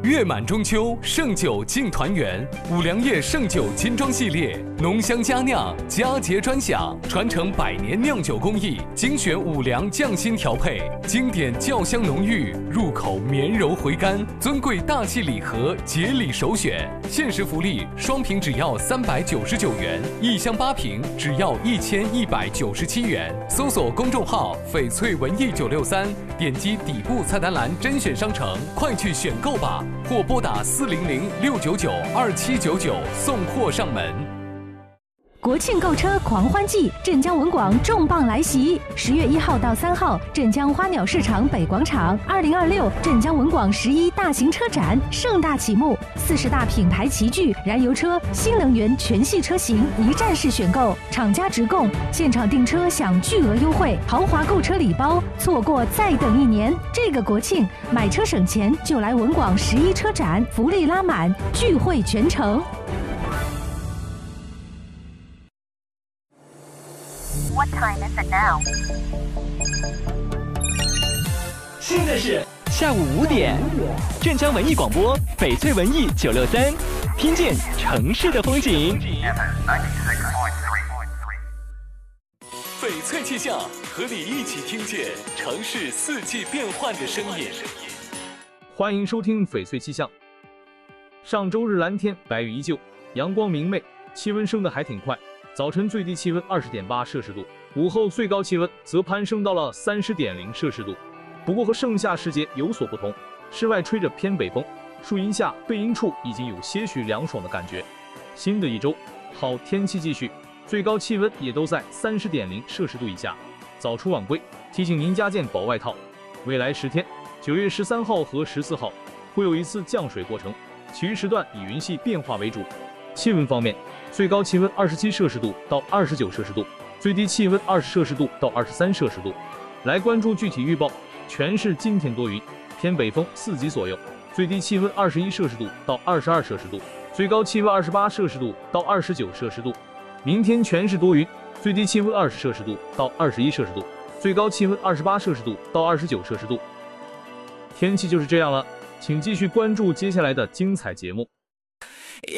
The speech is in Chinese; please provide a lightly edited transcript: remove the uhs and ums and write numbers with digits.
月满中秋，盛酒敬团圆。五粮液盛酒金装系列，浓香佳酿，佳节专享，传承100年酿酒工艺，精选五粮匠心调配，经典酵香浓郁，入口绵柔回甘。尊贵大气礼盒，节礼首选。限时福利，双瓶只要399元，一箱8瓶只要1197元。搜索公众号“翡翠文艺963”，点击底部菜单栏甄选商城，快去选购吧！或拨打400-699-2799送货上门。 国庆购车狂欢季，镇江文广重磅来袭！10月1号到3号，镇江花鸟市场北广场，2026镇江文广11大型车展盛大启幕，40大品牌齐聚，燃油车、新能源全系车型一站式选购，厂家直供，现场订车享巨额优惠，豪华购车礼包，错过再等1年。这个国庆买车省钱，就来文广11车展，福利拉满，聚会全城。 What time is it now? 现在是下午5点，镇江文艺广播，翡翠文艺963，听见城市的风景。 翡翠气象，和你一起听见城市4季变换的声音。 欢迎收听翡翠气象。上周日蓝天，白雨依旧，阳光明媚，气温升得还挺快。早晨最低气温20.8摄氏度，午后最高气温则攀升到了30.0摄氏度。不过和盛夏时节有所不同，室外吹着偏北风，树荫下背阴处已经有些许凉爽的感觉。新的一周，好天气继续，最高气温也都在30.0摄氏度以下。早出晚归，提醒您加件薄外套。未来10天，9月13号和14号会有一次降水过程，其余时段以云系变化为主。气温方面，最高气温27摄氏度到29摄氏度，最低气温20摄氏度到23摄氏度。来关注具体预报，全市今天多云，偏北风4级左右，最低气温21摄氏度到22摄氏度，最高气温28摄氏度到29摄氏度。明天全市多云，最低气温20摄氏度到21摄氏度，最高气温28摄氏度到29摄氏度。天气就是这样了，请继续关注接下来的精彩节目。